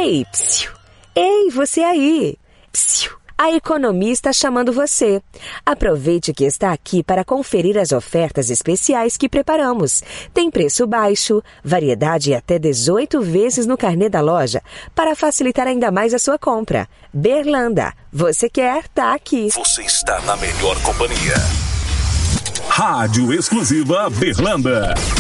Ei, psiu. Ei, você aí. Psiu. A Economia está chamando você. Aproveite que está aqui para conferir as ofertas especiais que preparamos. Tem preço baixo, variedade e até 18 vezes no carnê da loja, para facilitar ainda mais a sua compra. Berlanda, você quer, tá aqui. Você está na melhor companhia. Rádio Exclusiva Berlanda.